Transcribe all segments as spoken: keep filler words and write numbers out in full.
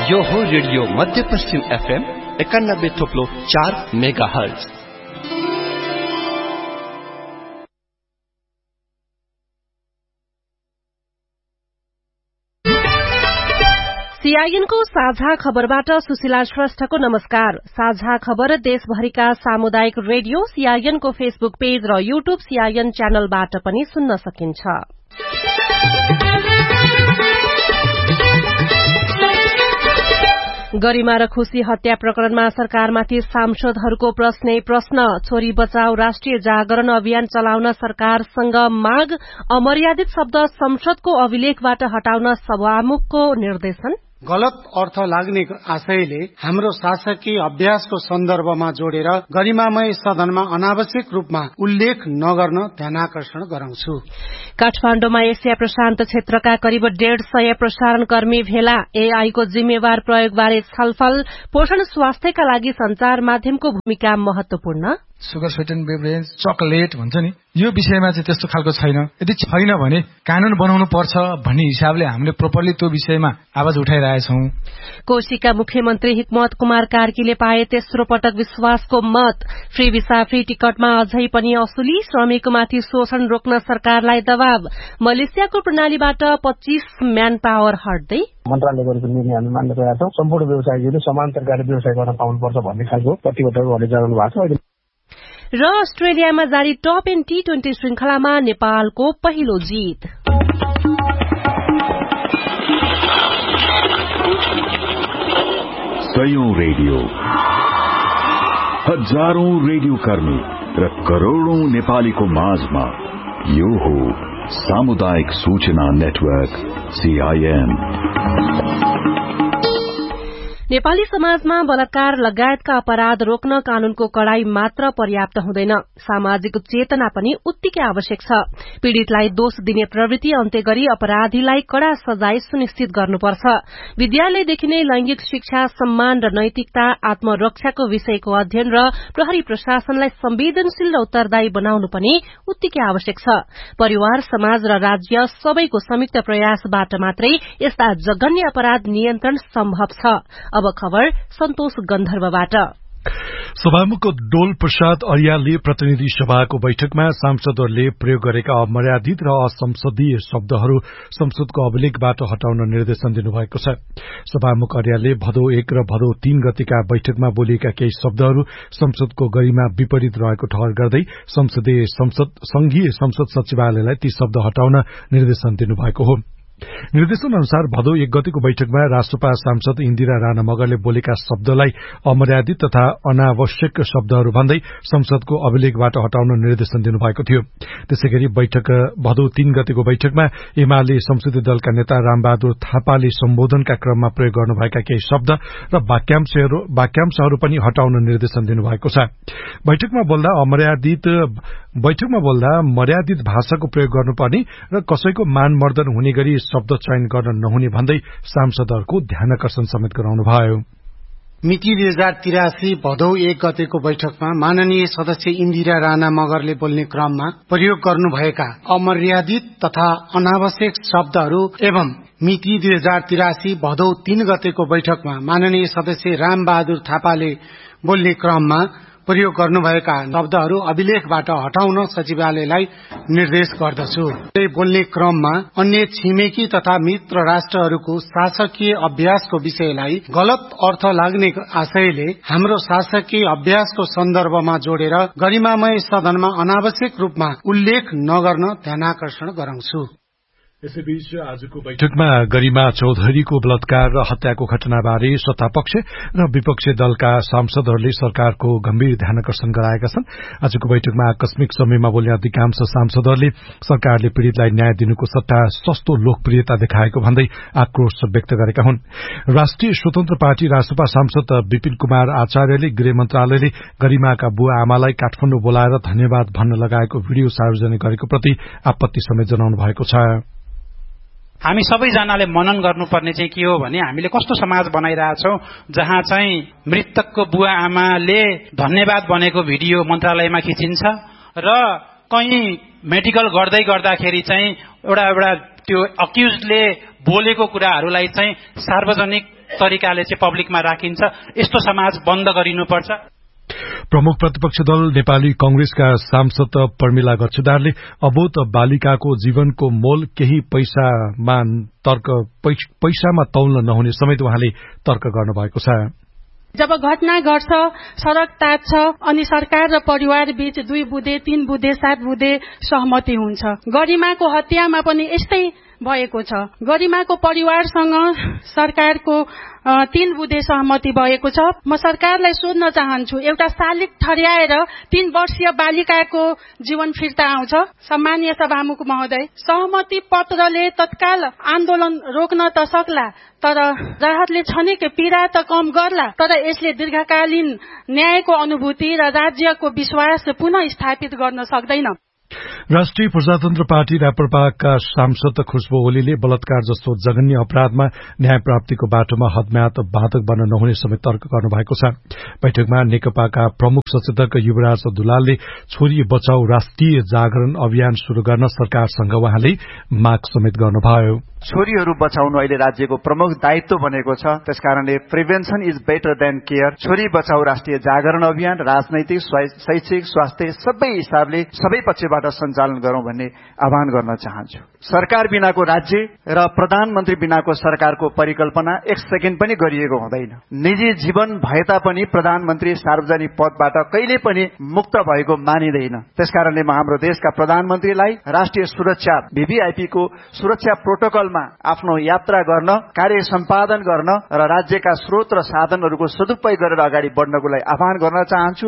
यो हो रेडियो मध्यपश्चिम एफएम एकानब्बे थोप्लो चार मेगा हर्ज। सीआईएनको साझा खबरबाट सुशीला श्रेष्ठको नमस्कार। साझा खबर देशभरिका सामुदायिक रेडियो सीआईएनको फेसबुक पेज र यूट्यूब सीआईएन च्यानलबाट पनि सुन्न सकिन्छ। गरिमा र खुशी हत्या प्रकरणमा सरकारमाथि सांसदहरूको प्रश्नै प्रश्न। छोरी बचाओ राष्ट्रिय जागरण अभियान चलाउन सरकारसँग माग। अमर्यादित शब्द संसदको अभिलेखबाट हटाउन सभामुखको निर्देशन। गलत अर्थ लाग्ने आशयले हाम्रो शासकीय अभ्यासको सन्दर्भमा जोडेर गरिमामय सदनमा अनावश्यक रूपमा उल्लेख नगर्न ध्यानाकर्षण गराउँछु। काठमाण्डुमा एसिया प्रशान्त क्षेत्रका करिब डेढ़ सय प्रसारण कर्मी भेला। एआईको जिम्मेवार प्रयोगबारे छलफल। पोषण स्वास्थ्यका लागि संचार माध्यमको भूमिका महत्वपूर्ण। सुगर स्वीटेन बेभरेज चकलेट भन्छ नि, यो विषयमा चाहिँ त्यस्तो खालको छैन। यदि छैन भने कानून बनाउनु पर्छ भन्ने हिसाबले हामीले प्रोपरली त्यो विषयमा आवाज उठाइरहेछौं। कोशीका मुख्यमन्त्री हिक्मत कुमार कार्कीले पाए तेस्रो पटक विश्वासको मत। फ्री भिसा फ्री टिकटमा अझै पनि असुली। श्रमिकमाथि शोषण रोक्न सरकारलाई दबाव। मलेसियाको प्रणालीबाट पच्चीस म्यान पावर हट्दै। मन्त्रालयले गरेको निर्णय हामी मान्न तयार छौं। सम्पूर्ण व्यवसायीले समान सरकारले व्यवसाय गर्न पाउनुपर्छ भन्ने खालको प्रतिबद्धताले जनाउनु भएको छ। र अस्ट्रेलियामा जारी टप एन्ड टी ट्वेन्टी श्रृंखलामा नेपालको पहिलो जीत। सयौं रेडियो, हजारौं रेडियो कर्मी र करोड़ौं नेपालीको माझमा यो हो सामुदायिक सूचना नेटवर्क सीआईएन। नेपाली समाजमा बलात्कार लगायतका अपराध रोक्न कानूनको कड़ाई मात्र पर्याप्त हुँदैन। सामाजिक चेतना पनि उत्तिकै आवश्यक छ। पीड़ितलाई दोष दिने प्रवृत्ति अन्त्य गरी अपराधीलाई कड़ा सजाय सुनिश्चित गर्नुपर्छ। विद्यालयदेखि नै लैंगिक शिक्षा, सम्मान र नैतिकता, आत्मरक्षाको विषयको अध्ययन र प्रहरी प्रशासनलाई संवेदनशील र उत्तरदायी बनाउनु पनि उत्तिकै आवश्यक छ। परिवार, समाज र राज्य सबैको संयुक्त प्रयासबाट मात्रै यस्ता जघन्य अपराध नियन्त्रण सम्भव छ। अब खबर सन्तोष गन्धर्वबाट। सभामुख डोल प्रसाद अर्यालले प्रतिनिधि सभाको बैठकमा सांसदहरूले प्रयोग गरेका अमर्यादित र असंसदीय शब्दहरू संसदको अभिलेखबाट हटाउन निर्देशन दिनुभएको छ। सभामुख अर्यालले भदौ एक र भदौ तीन गतिका बैठकमा बोलिएका केही शब्दहरू संसदको गरिमा विपरीत रहेको ठहर गर्दै संसदीय संसद संघीय संसद सचिवालयलाई ती शब्द हटाउन निर्देशन दिनुभएको हो। निर्देशन अनुसार भदौ एक गतिको बैठकमा राष्ट्रपा सांसद इन्दिरा राणा मगरले बोलेका शब्दलाई अमर्यादित तथा अनावश्यक शब्दहरू भन्दै संसदको अभिलेखबाट हटाउन निर्देशन दिनुभएको थियो। त्यसैगरी बैठक भदौ तीन गतिको बैठकमा एमाले संसदीय दलका नेता रामबहादुर थापाले सम्बोधनका क्रममा प्रयोग गर्नुभएका केही शब्द र वाक्यांशहरू वाक्यांशहरू पनि हटाउन निर्देशन दिनुभएको छ। बैठकमा बोल्दा अमर्यादित बैठकमा बोल्दा मर्यादित भाषाको प्रयोग गर्नुपर्ने र कसैको मानमर्दन हुने गरी शब्द चयन गर्न नहुने भन्दै सांसदहरूको ध्यानाकर्षण समेत गराउनुभयो। मिति दुई हजार तिरासी भदौ एक गतेको बैठकमा माननीय सदस्य इन्दिरा राणा मगरले बोल्ने क्रममा प्रयोग गर्नुभएका अमर्यादित तथा अनावश्यक शब्दहरू एवं मिति दुई हजार तिरासी भदौ तीन गतेको बैठकमा माननीय सदस्य रामबहादुर थापाले बोल्ने क्रममा प्रयोग गर्नुभएका शब्दहरू अभिलेखबाट हटाउन सचिवालयलाई निर्देश गर्दछु। बोल्ने क्रममा अन्य छिमेकी तथा मित्र राष्ट्रहरूको शासकीय अभ्यासको विषयलाई गलत अर्थ लाग्ने आशयले हाम्रो शासकीय अभ्यासको सन्दर्भमा जोडेर गरिमामय सदनमा अनावश्यक रूपमा उल्लेख नगर्न ध्यानाकर्षण गराउँछु। यसैबीच आजको बैठकमा गरिमा चौधरीको बलात्कार र हत्याको घटनाबारे सत्तापक्ष र विपक्षी दलका सांसदहरूले सरकारको गम्भीर ध्यानाकर्षण गराएका छन्। आजको बैठकमा आकस्मिक समयमा बोल्ने अधिकांश सांसदहरूले सरकारले पीड़ितलाई न्याय दिनुको सट्टा सस्तो लोकप्रियता देखाएको भन्दै आक्रोश व्यक्त गरेका हुन्। राष्ट्रिय स्वतन्त्र पार्टी राष्ट्रपा सांसद विपिन कुमार आचार्यले गृह मन्त्रालयले गरिमाका बुवा आमालाई काठमाडौँ बोलाएर धन्यवाद भन्न लगाएको भिडियो सार्वजनिक गरेको प्रति आपत्ति समेत जनाउनु भएको छ। हामी सबैजनाले मनन गर्नुपर्ने चाहिँ के हो भने हामीले कस्तो समाज बनाइरहेछौं जहाँ चाहिँ मृतकको बुवा आमाले धन्यवाद भनेको भिडियो मन्त्रालयमा खिचिन्छ र कहीं मेडिकल गर्दै गर्दाखेरि चाहिँ एउटा एउटा त्यो अक्युजले बोलेको कुराहरूलाई चाहिँ सार्वजनिक तरिकाले चाहिँ पब्लिकमा राखिन्छ। यस्तो समाज बन्द गरिनुपर्छ। प्रमुख प्रतिपक्ष दल नेपाली कंग्रेसका सांसद प्रमिला गच्छेदारले अबोध बालिकाको जीवनको मोल केही पैसामा तर्क पैसामा तौल्न नहुने समेत उहाँले तर्क गर्नुभएको छ। जब घटना गर्छ, सड़क तात्छ अनि सरकार र परिवार बीच दुई बुँदे तीन बुँदे सात बुँदे सहमति हुन्छ। गरिमाको हत्यामा पनि यस्तै भएको छ। गरिमाको परिवारसँग सरकारको तीन बुँदे सहमति भएको छ। म सरकारलाई सोध्न चाहन्छु, एउटा शालिग ठर्याएर तीन वर्षीय बालिकाको जीवन फिर्ता आउँछ? सम्मानीय सभामुख महोदय, सहमति पत्रले तत्काल आन्दोलन रोक्न त सक्ला, तर राहतले छनेको पीडा त कम गर्ला, तर यसले दीर्घकालीन न्यायको अनुभूति र राज्यको विश्वास पुनः स्थापित गर्न सक्दैन। राष्ट्रिय प्रजातन्त्र पार्टी राप्रपाका सांसद खुशबु ओलीले बलात्कार जस्तो जघन्य अपराधमा न्याय प्राप्तिको बाटोमा हदम्याद बाधक बन्न नहुने समेत तर्क गर्नुभएको छ। बैठकमा नेकपाका प्रमुख सचेतक युवराज दुलालले छोरी बचाऊ राष्ट्रिय जागरण अभियान शुरू गर्न सरकारसँग उहाँले माग समेत गर्नुभयो। छोरीहरू बचाउनु अहिले राज्यको प्रमुख दायित्व बनेको छ। त्यसकारणले prevention is better than care, छोरी बचाऊ राष्ट्रिय जागरण अभियान राजनैतिक, शैक्षिक, स्वास्थ्य सबै हिसाबले सबै पक्षबाट सञ्चालन गरौं भन्ने आह्वान गर्न चाहन्छु। सरकार बिनाको राज्य र प्रधानमन्त्री बिनाको सरकारको परिकल्पना एक सेकेन्ड पनि गरिएको हुँदैन। निजी जीवन भए तापनि प्रधानमन्त्री सार्वजनिक पदबाट कहिले पनि मुक्त भएको मानिँदैन। त्यसकारणले म हाम्रो देशका प्रधानमन्त्रीलाई राष्ट्रिय सुरक्षा भीभीआईपी को सुरक्षा प्रोटोकल आफ्नो यात्रा गर्न, कार्य सम्पादन गर्न र राज्यका स्रोत र साधनहरूको सदुपयोग गरेर अगाडि बढ्नको लागि आह्वान गर्न चाहन्छु।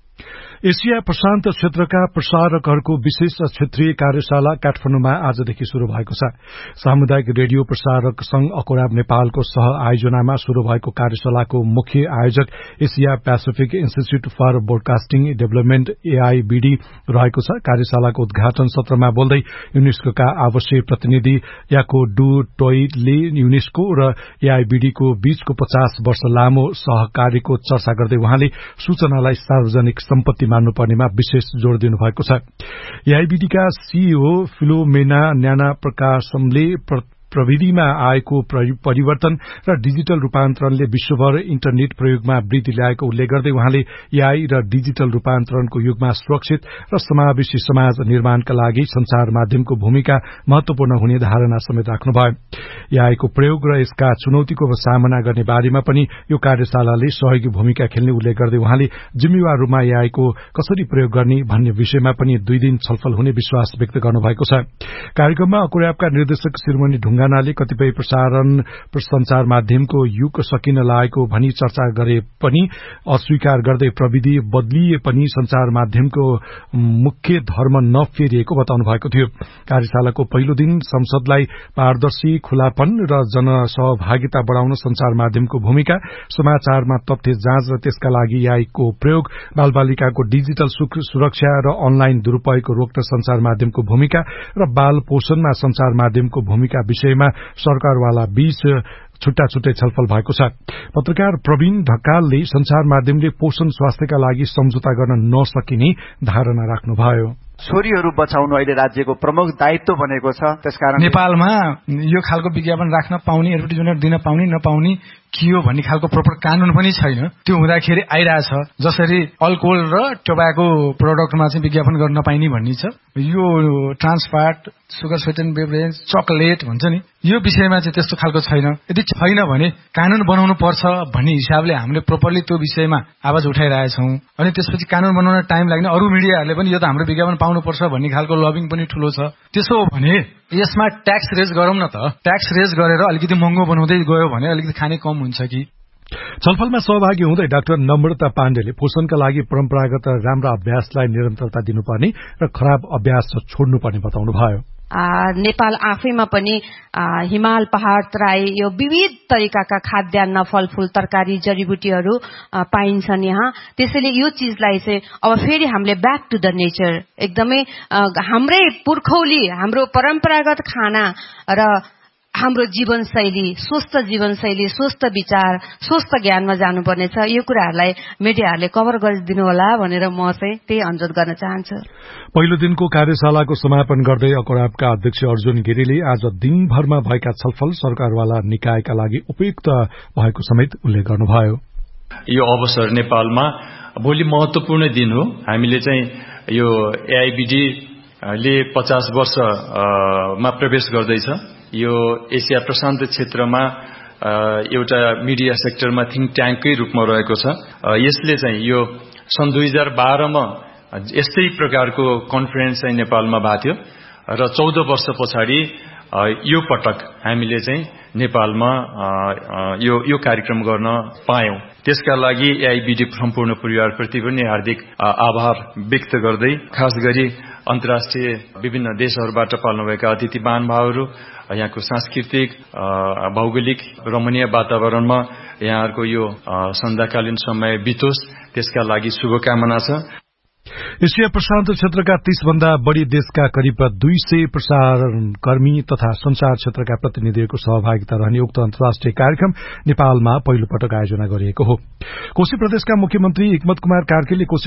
एशिया प्रशान्त क्षेत्रका प्रसारकहरूको विशेष क्षेत्रीय कार्यशाला काठमाडौँमा आजदेखि शुरू भएको छ। सामुदायिक रेडियो प्रसारक संघ अकोराब नेपालको सह आयोजनामा शुरू भएको कार्यशालाको मुख्य आयोजक Asia Pacific institute for broadcasting development AIBD रहेको छ। कार्यशालाको उद्घाटन सत्रमा बोल्दै युनेस्कोका आवासीय प्रतिनिधि याको डु टोइले युनेस्को र एआईबीडीको बीचको पचास वर्ष लामो सहकार्यको चर्चा गर्दै उहाँले सूचनालाई सार्वजनिक सम्पत्ति मान्नुपर्नेमा विशेष जोड़ दिनुभएको छ। एआईबीडीका सीईओ फिलोमेना न्याना प्रकाशमले प्रविधिमा आएको परिवर्तन र डिजिटल रूपान्तरणले विश्वभर इन्टरनेट प्रयोगमा वृद्धि ल्याएको उल्लेख गर्दै उहाँले एआई र डिजिटल रूपान्तरणको युगमा सुरक्षित र समावेशी समाज निर्माणका लागि संचार माध्यमको भूमिका महत्वपूर्ण हुने धारणा समेत राख्नुभयो। एआईको प्रयोग र यसका चुनौतीको सामना गर्ने बारेमा पनि यो कार्यशालाले सहयोगी भूमिका खेल्ने उल्लेख गर्दै उहाँले जिम्मेवार रूपमा एआईको कसरी प्रयोग गर्ने भन्ने विषयमा पनि दुई दिन छलफल हुने विश्वास व्यक्त गर्नुभएको छ। कार्यक्रममा अकोराबका निर्देशक शिरोमणि ढुंगानाले कतिपय प्रसारण संचार माध्यमको युग सकिन लागेको भनी चर्चा गरे पनि अस्वीकार गर्दै प्रविधि बदलिए पनि संचार माध्यमको मुख्य धर्म नफेरिएको बताउनु भएको थियो। कार्यशालाको पहिलो दिन संसदलाई पारदर्शी, खुलापन र जनसहभागिता बढ़ाउन संचार माध्यमको भूमिका, समाचारमा तथ्य जाँच र त्यसका लागि एआईको प्रयोग, बालबालिकाको डिजिटल सुरक्षा र अनलाइन दुरूपयोगको रोक्न संचार माध्यमको भूमिका र बाल पोषणमा संचार माध्यमको भूमिका विषयमा सरकारवाला बीच छुट्टा छुट्टै छलफल भएको छ। पत्रकार प्रवीण ढकालले संचार माध्यमले पोषण स्वास्थ्यका लागि सम्झौता गर्न नसकिने धारणा राख्नुभयो। छोरीहरू बचाउनु अहिले राज्यको प्रमुख दायित्व बनेको छ। त्यसकारण नेपालमा यो खालको विज्ञापन राख्न पाउने, एडभर्टाइजमेन्ट दिन पाउने नपाउने के हो भन्ने खालको प्रोपर कानून पनि छैन। त्यो हुँदाखेरि आइरहेछ जसरी अल्कोहल र टोबाको प्रोडक्टमा चाहिँ विज्ञापन गर्न नपाइने भन्ने छ। यो ट्रान्सफाट, सुगर स्वीटेन बेभरेज, चकलेट भन्छ नि, यो विषयमा चाहिँ त्यस्तो खालको छैन। यदि छैन भने कानून बनाउनु पर्छ भन्ने हिसाबले हामीले प्रोपरली त्यो विषयमा आवाज उठाइरहेछौँ। अनि त्यसपछि कानून बनाउन टाइम लाग्ने, अरू मिडियाहरूले पनि यो त हाम्रो विज्ञापन पाउनुपर्छ भन्ने खालको लबिङ पनि ठूलो छ। त्यसो हो भने यसमा ट्याक्स रेज गरौँ न त। ट्याक्स रेज गरेर अलिकति महँगो बनाउँदै गयो भने अलिकति खाने कम हुन्छ कि। छलफलमा सहभागी हुँदै डाक्टर नम्रता पाण्डेले पोषणका लागि परम्परागत राम्रा अभ्यासलाई निरन्तरता दिनुपर्ने र खराब अभ्यास छोड्नुपर्ने बताउनुभयो। नेपाल आफैमा पनि हिमाल, पहाड़, तराई यो विविध तरिकाका खाद्यान्न, फलफूल, तरकारी, जडीबुटीहरू पाइन्छन् यहाँ। त्यसैले यो चीजलाई चाहिँ अब फेरि हामीले ब्याक टु द नेचर, एकदमै हाम्रै पुर्खौली, हाम्रो परम्परागत खाना र हाम्रो जीवनशैली, स्वस्थ जीवनशैली, स्वस्थ विचार, स्वस्थ ज्ञानमा जानुपर्नेछ। यो कुराहरूलाई मिडियाहरूले कभर गरिदिनु होला भनेर म चाहिँ त्यही अनुरोध गर्न चाहन्छु। पहिलो दिनको कार्यशालाको समापन गर्दै अकोराबका अध्यक्ष अर्जुन गिरीले आज दिनभरमा भएका छलफल सरकारवाला निकायका लागि उपयुक्त भएको समेत उल्लेख गर्नुभयो। यो अवसर नेपालमा भोलि महत्वपूर्ण दिन हो। हामीले चाहिँ यो एआईबीडी ले पचास वर्षमा प्रवेश गर्दैछ। यो एसिया प्रशान्त क्षेत्रमा एउटा मिडिया सेक्टरमा थिङ्क ट्याङ्ककै रूपमा रहेको छ। यसले चाहिँ यो सन् दुई हजार बाह्रमा यस्तै प्रकारको कन्फरेन्स चाहिँ नेपालमा भएको थियो र चौध वर्ष पछाडि यो पटक हामीले चाहिँ नेपालमा यो यो कार्यक्रम गर्न पायौं। त्यसका लागि एआईबीडी सम्पूर्ण परिवारप्रति पनि हार्दिक आभार व्यक्त गर्दै खास गरी अन्तर्राष्ट्रिय विभिन्न देशहरूबाट पाल्नुभएका अतिथि महानुभावहरू, यहाँको सांस्कृतिक भौगोलिक रमणीय वातावरणमा यहाँहरूको यो सन्ध्याकालीन समय बितोस् त्यसका लागि शुभकामना छ। एशिया प्रशान्त क्षेत्रका तीस भन्दा बढ़ी देशका करिब दुई सय प्रसारण कर्मी तथा संचार क्षेत्रका प्रतिनिधिहरूको सहभागिता रहने उक्त अन्तर्राष्ट्रिय कार्यक्रम नेपालमा पहिलो पटक आयोजना गरिएको हो। कोशी प्रदेशका मुख्यमन्त्री हिक्मत कुमार कार्कीले कोशी